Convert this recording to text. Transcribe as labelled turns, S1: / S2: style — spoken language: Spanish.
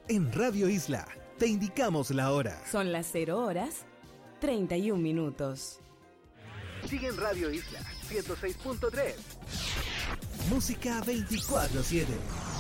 S1: En Radio Isla, te indicamos la hora.
S2: Son las 0:31.
S1: Sigue en Radio Isla 106.3. Música 24/7.